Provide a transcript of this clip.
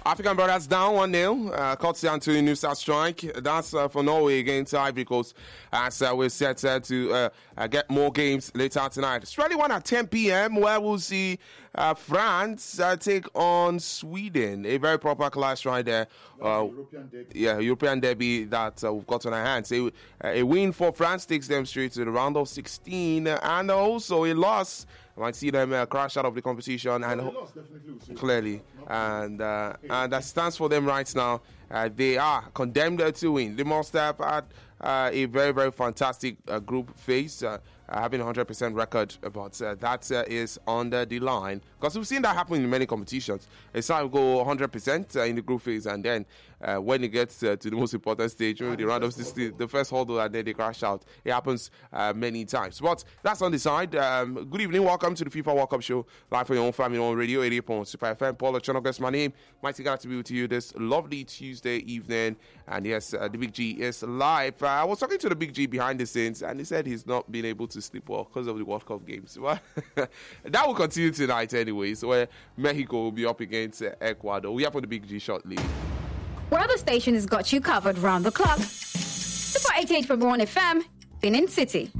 African Brothers down 1-0. Courtesy Anthony Nusa strike. That's for Norway against Ivory Coast. As we're set to get more games later tonight. Australia 1 at 10 p.m. where we'll see France take on Sweden. A very proper clash right there. European derby that we've got on our hands. A win for France takes them straight to the round of 16, and also a loss might see them crash out of the competition, and clearly, and that stands for them right now. They are condemned to win. They must have had a very, very fantastic group phase, having a 100% record, but that is on the line. Because we've seen that happen in many competitions. It's how you go 100% in the group phase, and then when it gets to the most important stage, maybe the round of 16, the first hurdle, and then they crash out. It happens many times. But that's on the side. Good evening. Welcome to the FIFA World Cup show, live for your own family on radio, 88.1 Super FM. Paul Ochonogus, my name. Mighty glad to be with you this lovely Tuesday evening. And yes, the Big G is live. I was talking to the Big G behind the scenes, and he said he's not been able to sleep well because of the World Cup games. Well, that will continue tonight anyways, where Mexico will be up against Ecuador. We have on the Big G shortly. One other station has got you covered round the clock. Super 88.1 FM, Benin City.